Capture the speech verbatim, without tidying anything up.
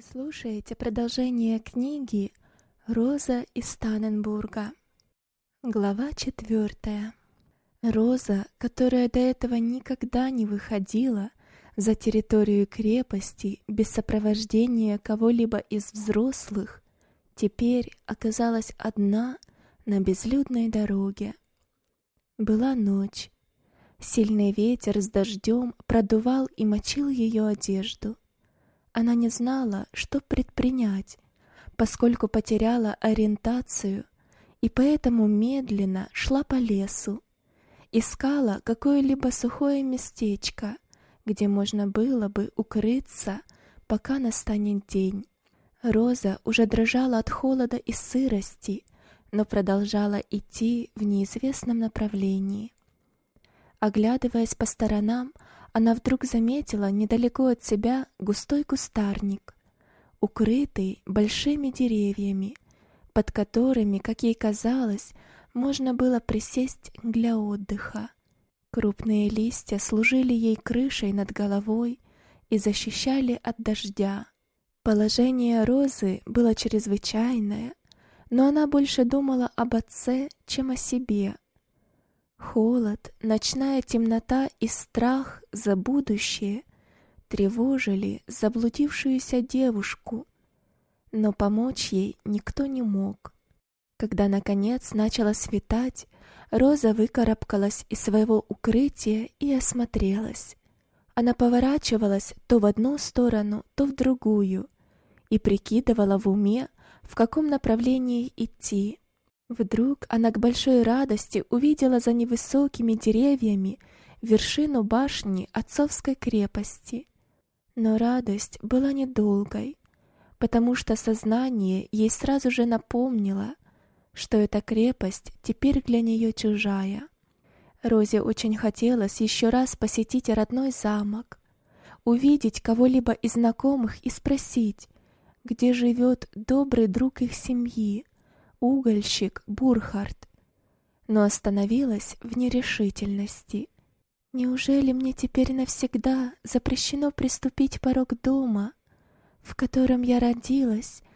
слушаете продолжение книги «Роза из Танненбурга». Глава четвертая. Роза, которая до этого никогда не выходила за территорию крепости без сопровождения кого-либо из взрослых, теперь оказалась одна на безлюдной дороге. Была ночь. Сильный ветер с дождем продувал и мочил ее одежду. Она не знала, что предпринять, поскольку потеряла ориентацию и поэтому медленно шла по лесу, искала какое-либо сухое местечко, где можно было бы укрыться, пока настанет день. Роза уже дрожала от холода и сырости, но продолжала идти в неизвестном направлении. Оглядываясь по сторонам, она вдруг заметила недалеко от себя густой кустарник, укрытый большими деревьями, под которыми, как ей казалось, можно было присесть для отдыха. Крупные листья служили ей крышей над головой и защищали от дождя. Положение Розы было чрезвычайное, но она больше думала об отце, чем о себе. Холод, ночная темнота и страх за будущее тревожили заблудившуюся девушку, но помочь ей никто не мог. Когда, наконец, начало светать, Роза выкарабкалась из своего укрытия и осмотрелась. Она поворачивалась то в одну сторону, то в другую и прикидывала в уме, в каком направлении идти. Вдруг она к большой радости увидела за невысокими деревьями вершину башни отцовской крепости. Но радость была недолгой, потому что сознание ей сразу же напомнило, что эта крепость теперь для нее чужая. Розе очень хотелось еще раз посетить родной замок, увидеть кого-либо из знакомых и спросить, где живет добрый друг их семьи, угольщик Бурхард, но остановилась в нерешительности. Неужели мне теперь навсегда запрещено приступить порог дома, в котором я родилась